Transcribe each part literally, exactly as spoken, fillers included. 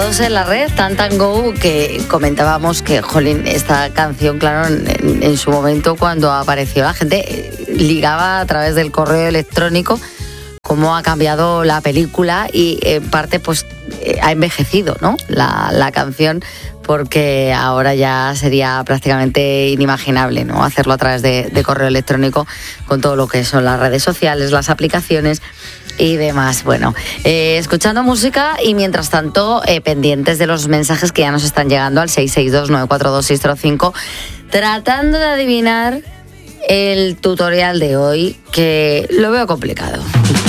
todos en la red, Tant and Go, que comentábamos que, jolín, esta canción, claro, en, en su momento cuando apareció la gente ligaba a través del correo electrónico cómo ha cambiado la película y en parte pues ha envejecido, ¿no? La, la canción, porque ahora ya sería prácticamente inimaginable, ¿no? Hacerlo a través de, de correo electrónico con todo lo que son las redes sociales, las aplicaciones y demás. Bueno, eh, escuchando música y mientras tanto eh, pendientes de los mensajes que ya nos están llegando al seis seis dos, nueve cuatro dos, seis cero cinco, tratando de adivinar el tutorial de hoy, que lo veo complicado.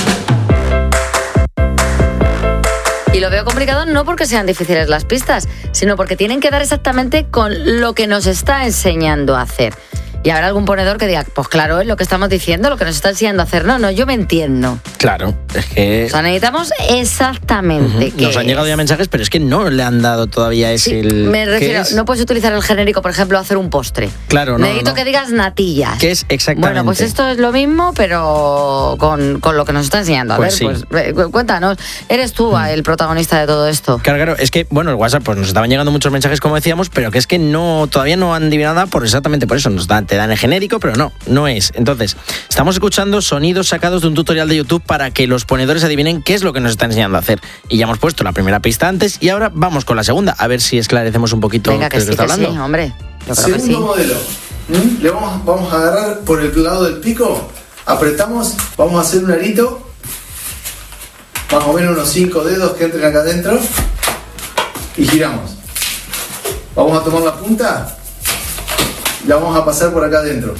Y lo veo complicado no porque sean difíciles las pistas, sino porque tienen que dar exactamente con lo que nos está enseñando a hacer. Y habrá algún ponedor que diga, pues claro, es lo que estamos diciendo, lo que nos está enseñando a hacer. No, no, yo me entiendo. Claro, es que... O sea, necesitamos exactamente uh-huh. qué Nos han es. llegado ya mensajes, pero es que no le han dado todavía ese... Sí, el... me refiero, es? no puedes utilizar el genérico, por ejemplo, hacer un postre. Claro, no, Necesito no. que digas natillas. ¿Qué es exactamente? Bueno, pues esto es lo mismo, pero con, con lo que nos está enseñando. A Pues ver, sí. pues eh, cuéntanos, ¿eres tú mm. el protagonista de todo esto? Claro, claro, es que, bueno, el WhatsApp, pues nos estaban llegando muchos mensajes, como decíamos, pero que es que no, todavía no han adivinado nada por exactamente por eso. Nos dan, te dan el genérico, pero no, no es. Entonces, estamos escuchando sonidos sacados de un tutorial de YouTube para que los ponedores adivinen qué es lo que nos está enseñando a hacer. Y ya hemos puesto la primera pista antes y ahora vamos con la segunda, a ver si esclarecemos un poquito Venga, qué es que lo que sí, está que hablando. sí, hombre. Yo creo Segundo que sí. modelo. ¿Mm? Le vamos, vamos a agarrar por el lado del pico, apretamos, vamos a hacer un arito, más o menos unos cinco dedos que entren acá adentro y giramos. Vamos a tomar la punta y la vamos a pasar por acá adentro.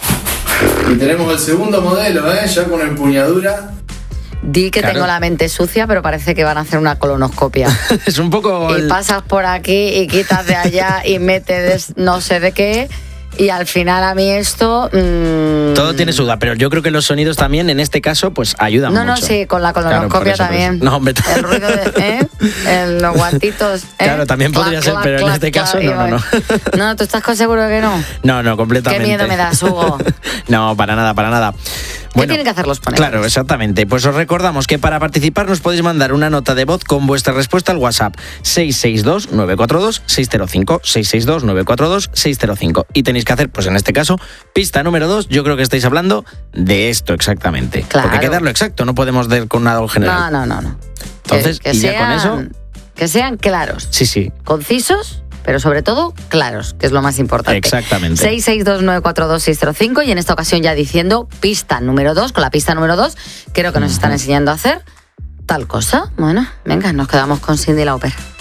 Y tenemos el segundo modelo, ¿eh? Ya con empuñadura. Di que Claro. tengo la mente sucia, pero parece que van a hacer una colonoscopia. Es un poco... Y el- pasas por aquí y quitas de allá y metes no sé de qué. Y al final a mí esto... Mmm... Todo tiene su duda, pero yo creo que los sonidos también, en este caso, pues ayudan No, mucho. no, sí, con la Claro, por colonoscopia eso, por también. eso. No, hombre, El ruido de... ¿eh? El- los guantitos. ¿eh? Claro, también podría ser, pero en este caso, no, no, no. No, ¿tú estás con seguro de que no? No, no, completamente. Qué miedo me das, Hugo. No, para nada, para nada. ¿Qué tienen que hacer los ponedores? Claro, exactamente. Pues os recordamos que para participar nos podéis mandar una nota de voz con vuestra respuesta al WhatsApp seis seis dos, nueve cuatro dos, seis cero cinco, seis seis dos, nueve cuatro dos, seis cero cinco. Y tenéis que hacer, pues en este caso, pista número dos. Yo creo que estáis hablando de esto exactamente. Claro. Porque hay que darlo exacto, no podemos dar con nada general. No, no, no, no. Entonces, que, que y ya con sean, eso... Que sean claros, Sí, sí, concisos, pero sobre todo claros, que es lo más importante. exactamente. seis seis dos, nueve cuatro dos, seis cero cinco y en esta ocasión ya diciendo pista número dos, con la pista número dos, creo que nos están enseñando a hacer tal cosa. Bueno, venga, nos quedamos con Cyndi Lauper.